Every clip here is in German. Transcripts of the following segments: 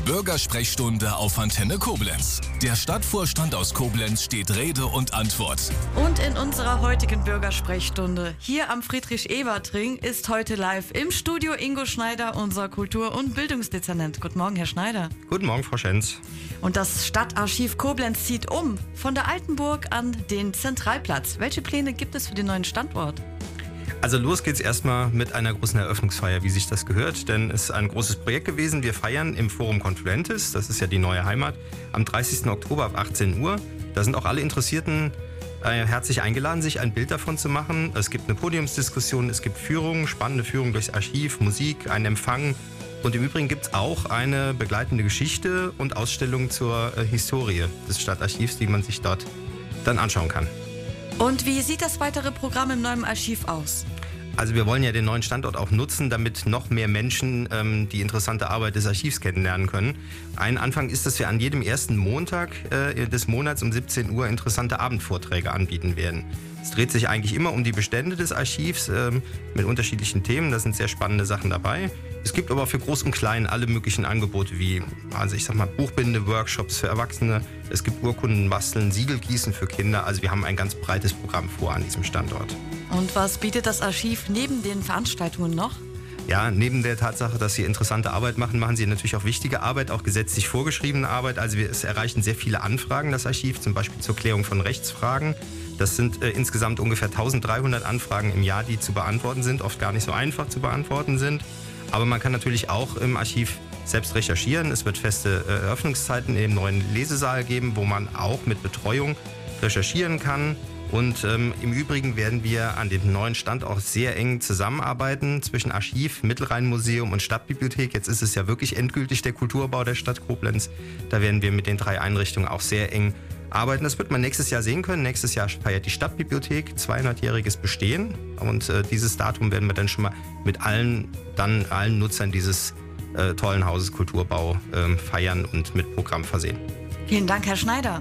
Bürgersprechstunde auf Antenne Koblenz. Der Stadtvorstand aus Koblenz steht Rede und Antwort. Und in unserer heutigen Bürgersprechstunde hier am Friedrich-Ebert-Ring ist heute live im Studio Ingo Schneider, unser Kultur- und Bildungsdezernent. Guten Morgen, Herr Schneider. Guten Morgen, Frau Schenz. Und das Stadtarchiv Koblenz zieht um von der Alten Burg an den Zentralplatz. Welche Pläne gibt es für den neuen Standort? Also los geht's erstmal mit einer großen Eröffnungsfeier, wie sich das gehört, denn es ist ein großes Projekt gewesen. Wir feiern im Forum Confluentis, das ist ja die neue Heimat, am 30. Oktober ab 18 Uhr. Da sind auch alle Interessierten herzlich eingeladen, sich ein Bild davon zu machen. Es gibt eine Podiumsdiskussion, es gibt Führungen, spannende Führungen durchs Archiv, Musik, einen Empfang. Und im Übrigen gibt es auch eine begleitende Geschichte und Ausstellung zur Historie des Stadtarchivs, die man sich dort dann anschauen kann. Und wie sieht das weitere Programm im neuen Archiv aus? Also wir wollen ja den neuen Standort auch nutzen, damit noch mehr Menschen die interessante Arbeit des Archivs kennenlernen können. Ein Anfang ist, dass wir an jedem ersten Montag des Monats um 17 Uhr interessante Abendvorträge anbieten werden. Es dreht sich eigentlich immer um die Bestände des Archivs mit unterschiedlichen Themen. Da sind sehr spannende Sachen dabei. Es gibt aber für Groß und Klein alle möglichen Angebote wie, also ich sag mal, Buchbinde-Workshops für Erwachsene. Es gibt Urkunden basteln, Siegelgießen für Kinder. Also wir haben ein ganz breites Programm vor an diesem Standort. Und was bietet das Archiv neben den Veranstaltungen noch? Ja, neben der Tatsache, dass Sie interessante Arbeit machen, machen Sie natürlich auch wichtige Arbeit, auch gesetzlich vorgeschriebene Arbeit. Also es erreichen sehr viele Anfragen, das Archiv, zum Beispiel zur Klärung von Rechtsfragen. Das sind insgesamt ungefähr 1300 Anfragen im Jahr, die zu beantworten sind, oft gar nicht so einfach zu beantworten sind. Aber man kann natürlich auch im Archiv selbst recherchieren. Es wird feste Eröffnungszeiten im neuen Lesesaal geben, wo man auch mit Betreuung recherchieren kann. Und im Übrigen werden wir an dem neuen Standort sehr eng zusammenarbeiten zwischen Archiv, Mittelrheinmuseum und Stadtbibliothek. Jetzt ist es ja wirklich endgültig der Kulturbau der Stadt Koblenz. Da werden wir mit den 3 Einrichtungen auch sehr eng arbeiten. Das wird man nächstes Jahr sehen können. Nächstes Jahr feiert die Stadtbibliothek 200-jähriges Bestehen. Und dieses Datum werden wir dann schon mal mit allen Nutzern dieses tollen Hauses Kulturbau feiern und mit Programm versehen. Vielen Dank, Herr Schneider.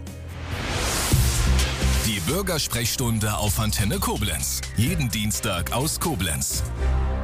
Die Bürgersprechstunde auf Antenne Koblenz. Jeden Dienstag aus Koblenz.